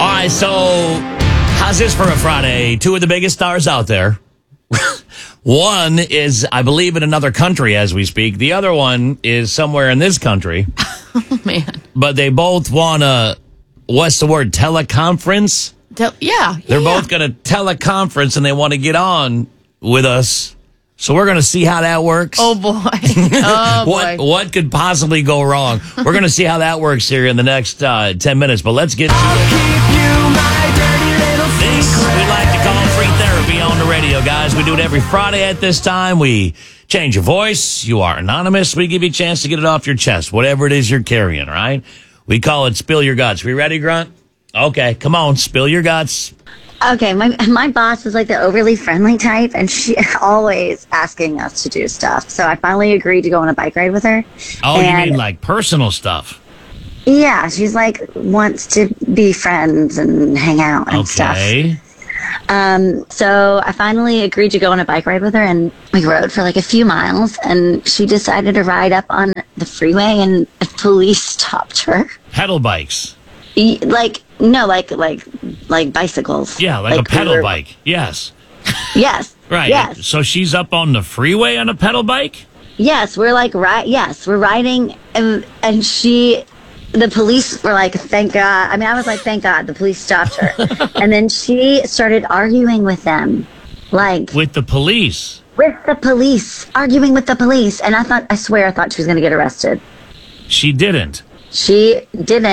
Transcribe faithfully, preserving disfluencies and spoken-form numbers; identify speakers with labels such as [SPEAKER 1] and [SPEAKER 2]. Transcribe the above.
[SPEAKER 1] right, so how's this for a Friday? Two of the biggest stars out there. One is, I believe, in another country as we speak. The other one is somewhere in this country.
[SPEAKER 2] Oh, man.
[SPEAKER 1] But they both want to, what's the word, teleconference?
[SPEAKER 2] Tel- yeah.
[SPEAKER 1] They're
[SPEAKER 2] yeah.
[SPEAKER 1] both going to teleconference and they want to get on with us. So we're going to see how that works.
[SPEAKER 2] Oh, boy. Oh, boy.
[SPEAKER 1] What what could possibly go wrong? We're going to see how that works here in the next uh, ten minutes. But let's get to this. We like to call free therapy on the radio, guys. We do it every Friday at this time. We change your voice. You are anonymous. We give you a chance to get it off your chest, whatever it is you're carrying, right? We call it Spill Your Guts. We ready, Grunt? Okay, come on, spill your guts.
[SPEAKER 3] Okay, my my boss is like the overly friendly type, and she always asking us to do stuff. So I finally agreed to go on a bike ride with her.
[SPEAKER 1] Oh,
[SPEAKER 3] and
[SPEAKER 1] you mean like personal stuff?
[SPEAKER 3] Yeah, she's like wants to be friends and hang out and stuff.
[SPEAKER 1] Okay.
[SPEAKER 3] Um, so I finally agreed to go on a bike ride with her, and we rode for like a few miles, and she decided to ride up on the freeway, and the police stopped her.
[SPEAKER 1] Pedal bikes.
[SPEAKER 3] E- Like, no, like, like, like bicycles.
[SPEAKER 1] Yeah, like, a pedal
[SPEAKER 3] we were-
[SPEAKER 1] bike. Yes.
[SPEAKER 3] Yes.
[SPEAKER 1] Right.
[SPEAKER 3] Yes.
[SPEAKER 1] So she's up on the freeway on a pedal bike?
[SPEAKER 3] Yes, we're like, right. Yes, we're riding, and, and she, the police were like, thank God. I mean, I was like, thank God the police stopped her. And then she started arguing with them, like,
[SPEAKER 1] With the police.
[SPEAKER 3] with the police, arguing with the police. And I thought, I swear, I thought she was going to get arrested.
[SPEAKER 1] She didn't.
[SPEAKER 3] She didn't.